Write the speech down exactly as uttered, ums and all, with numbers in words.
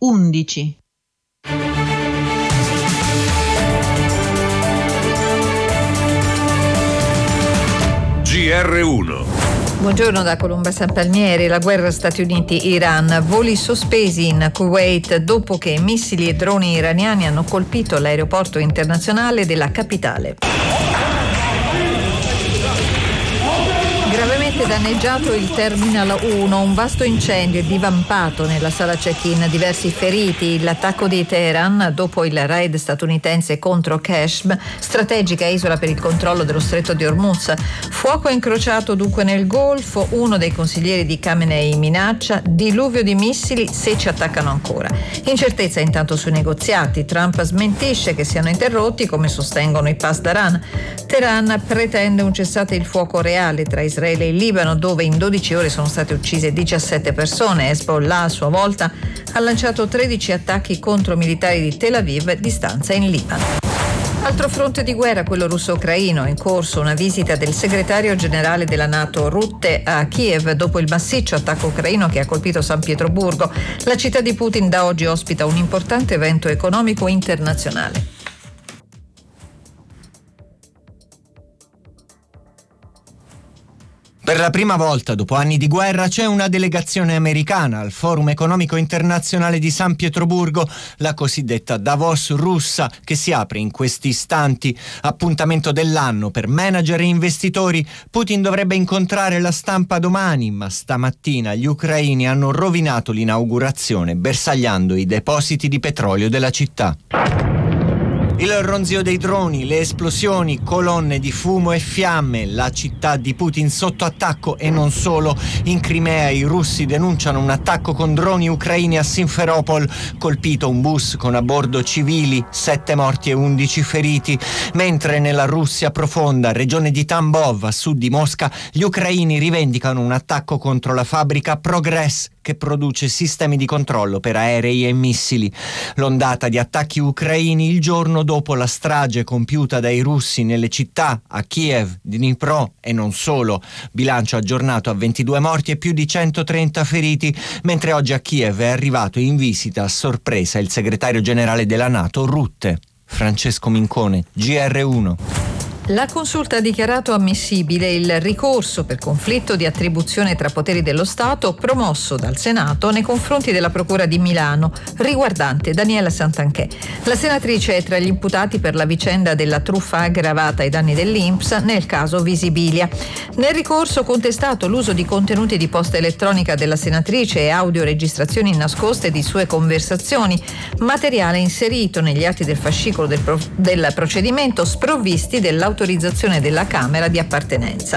undici. G R uno. Buongiorno da Colomba San Palmieri. La guerra Stati Uniti-Iran, voli sospesi in Kuwait dopo che missili e droni iraniani hanno colpito l'aeroporto internazionale della capitale. Gravemente danneggiato il Terminal uno, un vasto incendio è divampato nella sala check-in, diversi feriti. L'attacco di Teheran dopo il raid statunitense contro Kashmir, strategica isola per il controllo dello stretto di Hormuz. Fuoco incrociato dunque nel Golfo, uno dei consiglieri di Khamenei minaccia diluvio di missili se ci attaccano ancora. Incertezza intanto sui negoziati, Trump smentisce che siano interrotti come sostengono i Pasdaran. Teheran pretende un cessate il fuoco reale tra Israele e il Libano, dove in dodici ore sono state uccise diciassette persone. Hezbollah a sua volta ha lanciato tredici attacchi contro militari di Tel Aviv di stanza in Libano. Altro fronte di guerra, quello russo-ucraino, in corso una visita del segretario generale della NATO Rutte a Kiev dopo il massiccio attacco ucraino che ha colpito San Pietroburgo. La città di Putin da oggi ospita un importante evento economico internazionale. Per la prima volta dopo anni di guerra c'è una delegazione americana al Forum economico internazionale di San Pietroburgo, la cosiddetta Davos russa, che si apre in questi istanti. Appuntamento dell'anno per manager e investitori. Putin dovrebbe incontrare la stampa domani, ma stamattina gli ucraini hanno rovinato l'inaugurazione bersagliando i depositi di petrolio della città. Il ronzio dei droni, le esplosioni, colonne di fumo e fiamme, la città di Putin sotto attacco e non solo. In Crimea i russi denunciano un attacco con droni ucraini a Simferopol, colpito un bus con a bordo civili, sette morti e undici feriti. Mentre nella Russia profonda, regione di Tambov, a sud di Mosca, gli ucraini rivendicano un attacco contro la fabbrica Progress, che produce sistemi di controllo per aerei e missili. L'ondata di attacchi ucraini il giorno dopo la strage compiuta dai russi nelle città a Kiev, Dnipro e non solo. Bilancio aggiornato a ventidue morti e più di centotrenta feriti, mentre oggi a Kiev è arrivato in visita a sorpresa il segretario generale della NATO Rutte. Francesco Mincone, G R uno. La Consulta ha dichiarato ammissibile il ricorso per conflitto di attribuzione tra poteri dello Stato promosso dal Senato nei confronti della Procura di Milano riguardante Daniela Santanchè. La senatrice è tra gli imputati per la vicenda della truffa aggravata ai danni dell'I N P S nel caso Visibilia. Nel ricorso contestato l'uso di contenuti di posta elettronica della senatrice e audioregistrazioni nascoste di sue conversazioni, materiale inserito negli atti del fascicolo del, pro- del procedimento sprovvisti dell'autorizzazione della Camera di appartenenza.